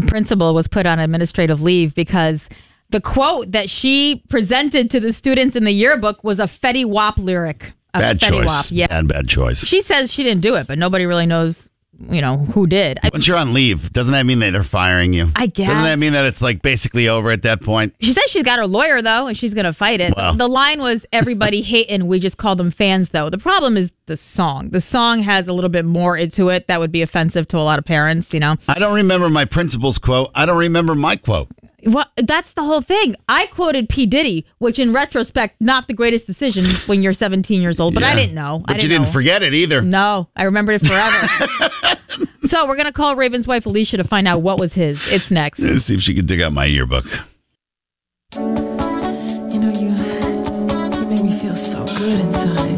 principal was put on administrative leave because the quote that she presented to the students in the yearbook was a Fetty Wap lyric. Bad Fetty choice. Wap, yeah. Bad choice. She says she didn't do it, but nobody really knows, who did. Once you're on leave, doesn't that mean that they're firing you? I guess. Doesn't that mean that it's like basically over at that point? She says she's got her lawyer, though, and she's going to fight it. Well. The line was, everybody hating, we just call them fans, though. The problem is the song. The song has a little bit more into it that would be offensive to a lot of parents, I don't remember my principal's quote. I don't remember my quote. Well, that's the whole thing. I quoted P. Diddy, which in retrospect, not the greatest decision when you're 17 years old, but I didn't know. But you didn't forget it either. No, I remembered it forever. So we're going to call Raven's wife, Alicia, to find out what was his. It's next. Let's see if she can dig out my yearbook. You make me feel so good inside.